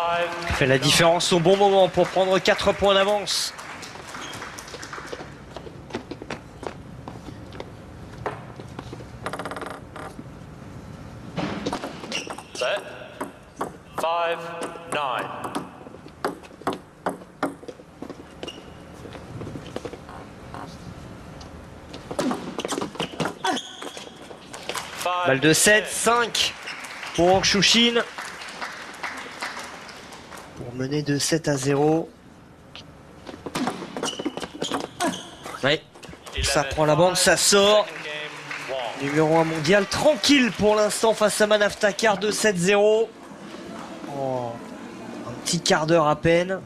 Fait la différence au bon moment pour prendre 4 points d'avance. Set. 5, 9. Balle de 7, 5 pour Wang Shuxin. Pour mener de 7 à 0. Ouais, ça prend la bande, ça sort. Numéro 1 mondial, tranquille pour l'instant face à Manaftakar de 7-0. Oh, un petit quart d'heure à peine.